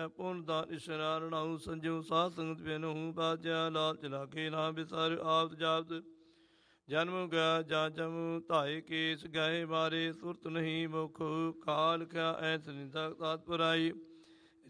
ਪੁਨ ਦਾਨ ਇਸ਼ਨਾਰ ਰਣਾਉ ਸੰਜੂ ਸਾਧ ਸੰਗਤ ਬਿਨਹੁ ਬਾਜਿਆ ਲਾਲ ਚਲਾਕੇ ਨਾ ਬਿਸਾਰ ਆਪ ਜਾਪਤ ਜਨਮ ਗਿਆ ਜਾਂ ਜਮ ਧਾਇ ਕੇਸ ਗਏ ਬਾਰੇ ਸੁਰਤ ਨਹੀਂ ਮੁਖ ਕਾਲ ਕਿਆ ਐਸ ਨਿੰਦਾ ਤਾਤਪਰਾਈ